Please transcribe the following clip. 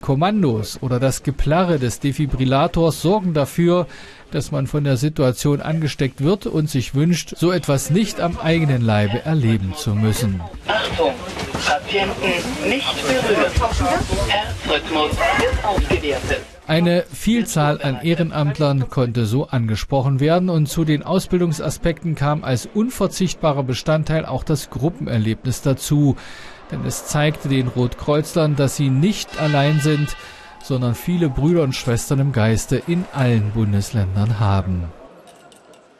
Kommandos oder das Geplärre des Defibrillators sorgen dafür, dass man von der Situation angesteckt wird und sich wünscht, so etwas nicht am eigenen Leibe erleben zu müssen. Achtung, Patienten nicht berühren. Herzrhythmus wird aufgewertet. Eine Vielzahl an Ehrenamtlern konnte so angesprochen werden und zu den Ausbildungsaspekten kam als unverzichtbarer Bestandteil auch das Gruppenerlebnis dazu. Denn es zeigte den Rotkreuzlern, dass sie nicht allein sind, sondern viele Brüder und Schwestern im Geiste in allen Bundesländern haben.